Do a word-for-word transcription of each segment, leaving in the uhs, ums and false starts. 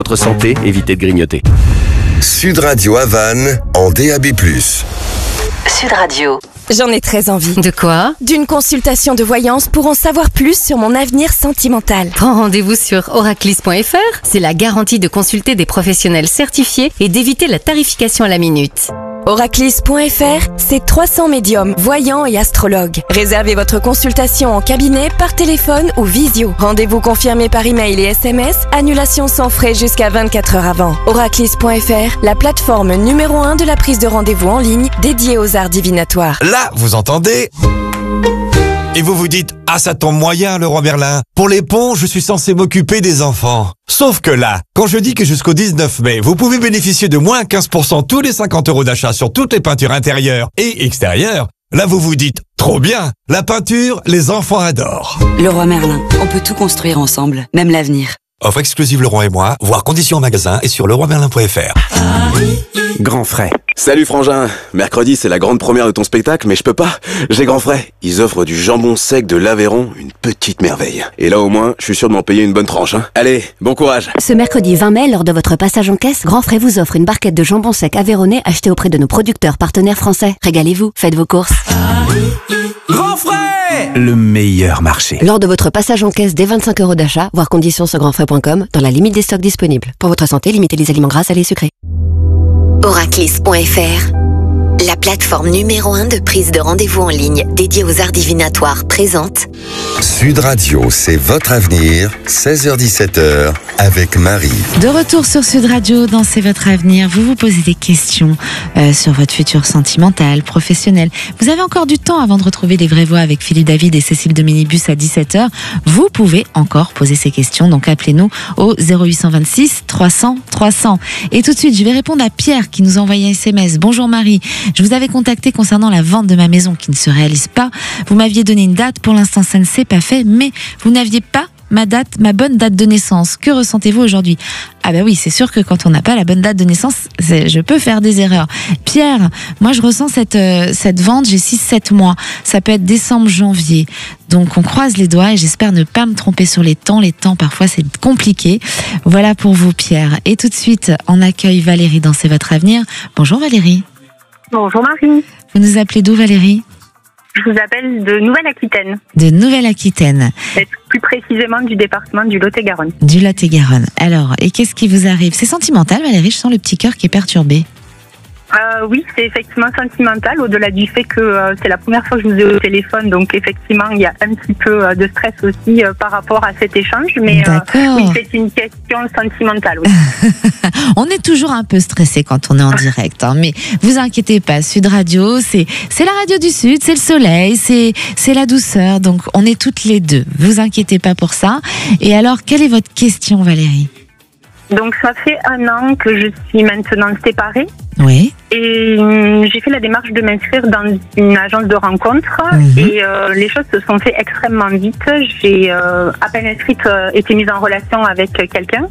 Votre santé, évitez de grignoter. Sud Radio Havane en D A B plus. Sud Radio. J'en ai très envie. De quoi? D'une consultation de voyance pour en savoir plus sur mon avenir sentimental. Prends rendez-vous sur oraclis point f r. C'est la garantie de consulter des professionnels certifiés et d'éviter la tarification à la minute. oraclis point f r, c'est trois cents médiums, voyants et astrologues. Réservez votre consultation en cabinet, par téléphone ou visio. Rendez-vous confirmé par email et S M S, annulation sans frais jusqu'à vingt-quatre heures avant. oraclis point f r, la plateforme numéro un de la prise de rendez-vous en ligne dédiée aux arts divinatoires. Là, vous entendez? Et vous vous dites, ah ça tombe moyen le roi Merlin. Pour les ponts, je suis censé m'occuper des enfants. Sauf que là, quand je dis que jusqu'au dix-neuf mai, vous pouvez bénéficier de moins quinze pour cent tous les cinquante euros d'achat sur toutes les peintures intérieures et extérieures, là vous vous dites, trop bien, la peinture, les enfants adorent. Le roi Merlin, on peut tout construire ensemble, même l'avenir. Offre exclusive Leroy et moi, voir conditions en magasin et sur leroy merlin point f r. Grand frais. Salut Frangin, mercredi c'est la grande première de ton spectacle, mais je peux pas, j'ai grand frais. Ils offrent du jambon sec de l'Aveyron, une petite merveille. Et là au moins, je suis sûr de m'en payer une bonne tranche. Hein. Allez, bon courage. Ce mercredi vingt mai, lors de votre passage en caisse, Grand Frais vous offre une barquette de jambon sec aveyronnais achetée auprès de nos producteurs partenaires français. Régalez-vous, faites vos courses. Grand frais! Le meilleur marché. Lors de votre passage en caisse dès vingt-cinq euros d'achat, voir conditions sur grand frais point com, dans la limite des stocks disponibles. Pour votre santé, limitez les aliments gras, salés et sucrés. oraclis point f r, la plateforme numéro un de prise de rendez-vous en ligne dédiée aux arts divinatoires, présente Sud Radio, c'est votre avenir, seize heures dix-sept heures, avec Marie. De retour sur Sud Radio, dans C'est votre avenir, vous vous posez des questions euh, sur votre futur sentimental, professionnel. Vous avez encore du temps avant de retrouver les vraies voix avec Philippe David et Cécile de Minibus à dix-sept heures. Vous pouvez encore poser ces questions, donc appelez-nous au zéro huit cent vingt-six trois cents trois cents. Et tout de suite, je vais répondre à Pierre qui nous a envoyé un S M S. Bonjour Marie, je vous avais contacté concernant la vente de ma maison qui ne se réalise pas. Vous m'aviez donné une date, pour l'instant ça ne s'est pas fait, mais vous n'aviez pas ma date, ma bonne date de naissance. Que ressentez-vous aujourd'hui? Ah ben oui, c'est sûr que quand on n'a pas la bonne date de naissance, je peux faire des erreurs. Pierre, moi je ressens cette, euh, cette vente, j'ai six sept mois. Ça peut être décembre, janvier. Donc on croise les doigts et j'espère ne pas me tromper sur les temps. Les temps, parfois, c'est compliqué. Voilà pour vous, Pierre. Et tout de suite, on accueille Valérie dans C'est votre avenir. Bonjour Valérie. Bonjour Marie. Vous nous appelez d'où Valérie? Je vous appelle de Nouvelle-Aquitaine. De Nouvelle-Aquitaine. Et plus précisément du département du Lot-et-Garonne. Du Lot-et-Garonne. Alors, et qu'est-ce qui vous arrive? C'est sentimental Valérie, je sens le petit cœur qui est perturbé. Euh, oui, c'est effectivement sentimental, au-delà du fait que euh, c'est la première fois que je vous ai au téléphone, donc effectivement il y a un petit peu euh, de stress aussi euh, par rapport à cet échange, mais euh, oui, c'est une question sentimentale. Oui. On est toujours un peu stressé quand on est en direct, hein, mais vous inquiétez pas, Sud Radio, c'est c'est la radio du Sud, c'est le soleil, c'est c'est la douceur, donc on est toutes les deux. Vous inquiétez pas pour ça. Et alors, quelle est votre question, Valérie? Donc ça fait un an que je suis maintenant séparée. Oui. Et euh, j'ai fait la démarche de m'inscrire dans une agence de rencontres. Mmh. Et euh, les choses se sont fait extrêmement vite. J'ai euh, à peine inscrite euh, été mise en relation avec quelqu'un.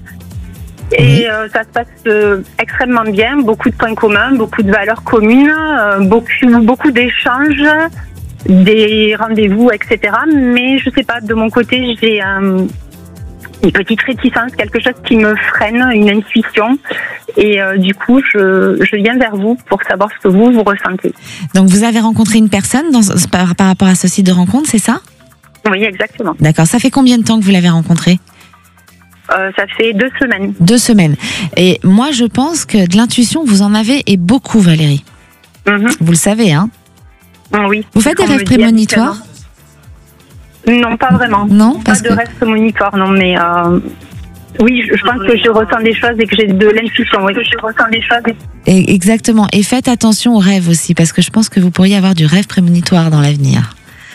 Et euh, ça se passe euh, extrêmement bien. Beaucoup de points communs, beaucoup de valeurs communes, euh, beaucoup, beaucoup d'échanges, des rendez-vous, et cetera. Mais je sais pas, de mon côté, j'ai un... Euh, une petite réticence, quelque chose qui me freine, une intuition. Et euh, du coup, je, je viens vers vous pour savoir ce que vous, vous ressentez. Donc, vous avez rencontré une personne dans, par, par rapport à ce site de rencontre, c'est ça? Oui, exactement. D'accord. Ça fait combien de temps que vous l'avez rencontré? euh, Ça fait deux semaines. Deux semaines. Et moi, je pense que de l'intuition, vous en avez, et beaucoup, Valérie. Mm-hmm. Vous le savez, hein? Oui. Vous faites des rêves prémonitoires? Non, pas vraiment. Non, pas parce de que... rêve prémonitoire, non, mais euh, oui, je, je pense que je ressens des choses et que j'ai de l'intuition. Oui, que je ressens des choses. Et exactement. Et faites attention aux rêves aussi, parce que je pense que vous pourriez avoir du rêve prémonitoire dans l'avenir.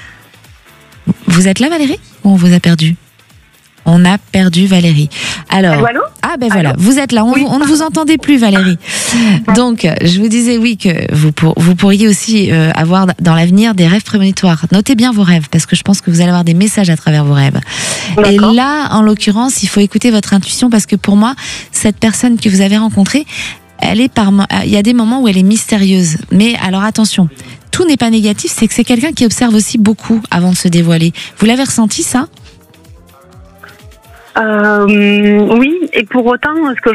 Vous êtes là, Valérie? Ou on vous a perdu? On a perdu Valérie. Alors, allô, allô ah ben voilà, allô vous êtes là. On, oui, on ne vous entendait plus, Valérie. Donc, je vous disais oui que vous, pour, vous pourriez aussi euh, avoir dans l'avenir des rêves prémonitoires. Notez bien vos rêves, parce que je pense que vous allez avoir des messages à travers vos rêves. Et là, en l'occurrence, il faut écouter votre intuition, parce que pour moi, cette personne que vous avez rencontrée, elle est par, il y a des moments où elle est mystérieuse. Mais alors attention, tout n'est pas négatif, c'est que c'est quelqu'un qui observe aussi beaucoup avant de se dévoiler. Vous l'avez ressenti ça? Euh, oui, et pour autant, ce que